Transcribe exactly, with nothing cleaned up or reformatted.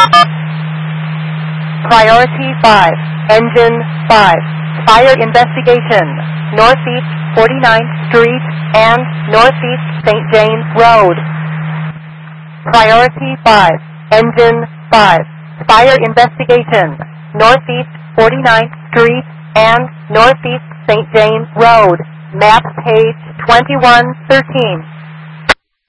Priority five, Engine five, fire investigation, Northeast forty-ninth Street and Northeast Saint James Road. Priority five, Engine five, fire investigation, Northeast forty-ninth Street and Northeast Saint James Road. Map page twenty-one thirteen.